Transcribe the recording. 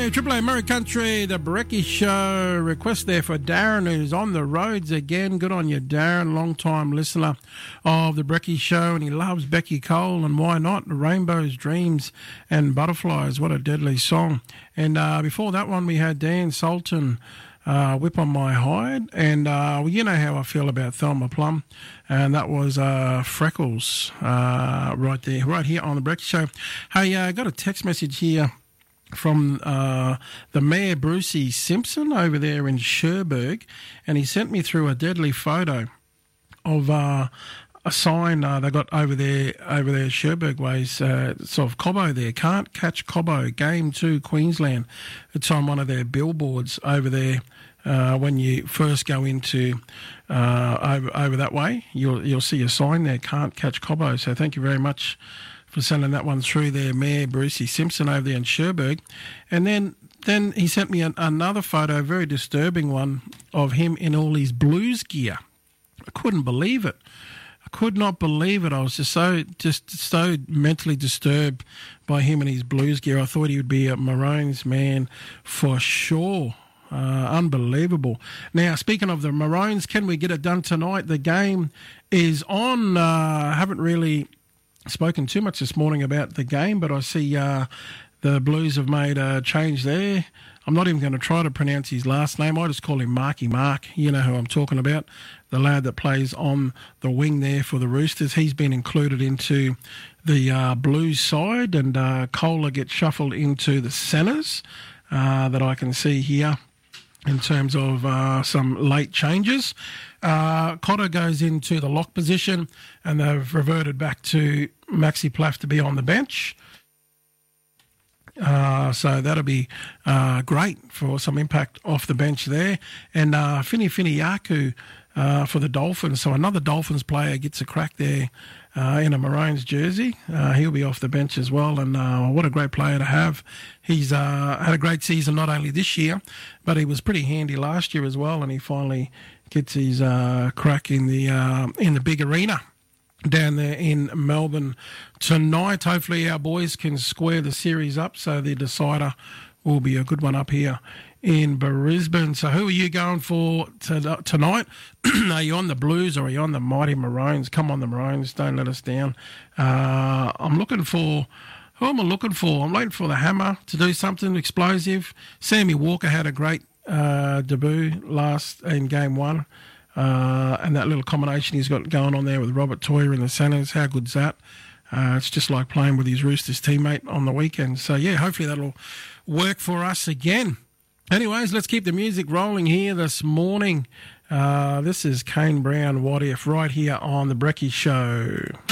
Triple A Murray Country, the Brekkie Show. Request there for Darren, who's on the roads again. Good on you, Darren, long-time listener of the Brekkie Show, and he loves Becky Cole, and why not? Rainbows, Dreams and Butterflies, what a deadly song. And before that one, we had Dan Sultan, Whip on My Hide, and you know how I feel about Thelma Plum, and that was Freckles right here on the Brekkie Show. Hey, I got a text message here from the Mayor Brucey Simpson over there in Cherbourg, and he sent me through a deadly photo of a sign they got over there Cherbourg ways, sort of Cobbo there. Can't catch Cobbo, Game 2 Queensland. It's on one of their billboards over there. When you first go into over that way, you'll see a sign there, Can't Catch Cobbo. So thank you very much for sending that one through there, Mayor Brucey Simpson over there in Cherbourg. And then he sent me another photo, a very disturbing one, of him in all his Blues gear. I couldn't believe it. I could not believe it. I was just so mentally disturbed by him and his Blues gear. I thought he would be a Maroons man for sure. Unbelievable. Now, speaking of the Maroons, can we get it done tonight? The game is on. I haven't really spoken too much this morning about the game, but I see the Blues have made a change there. I'm not even going to try to pronounce his last name. I just call him Marky Mark. You know who I'm talking about, the lad that plays on the wing there for the Roosters. He's been included into the Blues side, and Kohler gets shuffled into the centres that I can see here in terms of some late changes. Cotter goes into the lock position, and they've reverted back to Maxi Plaff to be on the bench. So that'll be great for some impact off the bench there. And Finiaku for the Dolphins. So another Dolphins player gets a crack there in a Maroons jersey. He'll be off the bench as well. And what a great player to have. He's had a great season not only this year, but he was pretty handy last year as well. And he finally gets his crack in the big arena down there in Melbourne tonight. Hopefully our boys can square the series up, so the decider will be a good one up here in Brisbane. So who are you going for tonight? Are you on the Blues or are you on the mighty Maroons? Come on, the Maroons, don't let us down. Who am I looking for? I'm waiting for the Hammer to do something explosive. Sammy Walker had a great debut last in game one. And that little combination he's got going on there with Robert Toyer in the centres, how good's that? It's just like playing with his Roosters teammate on the weekend. So, yeah, hopefully that'll work for us again. Anyways, let's keep the music rolling here this morning. This is Kane Brown, What If, right here on The Brekkie Show.